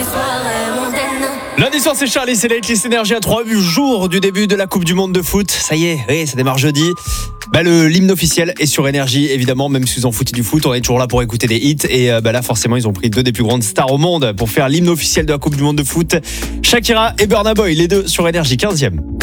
Lundi soir, c'est Charlie, c'est Latest Energy à 3 jours du début de la Coupe du Monde de foot. Ça y est, oui, ça démarre jeudi. L'hymne officiel est sur Énergie, évidemment, même si vous en foutez du foot, on est toujours là pour écouter des hits. Et là, forcément, ils ont pris deux des plus grandes stars au monde pour faire l'hymne officiel de la Coupe du Monde de foot. Shakira et Burna Boy, les deux sur Énergie, 15e.